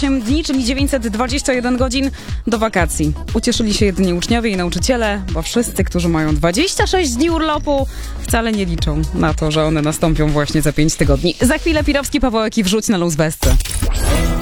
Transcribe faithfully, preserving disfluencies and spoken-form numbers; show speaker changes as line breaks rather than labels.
osiem dni, czyli dziewięćset dwadzieścia jeden godzin do wakacji. Ucieszyli się jedynie uczniowie i nauczyciele, bo wszyscy, którzy mają dwadzieścia sześć dni urlopu, wcale nie liczą na to, że one nastąpią właśnie za pięć tygodni. Za chwilę Pirowski, Pawełek i Wrzuć na luz Besty.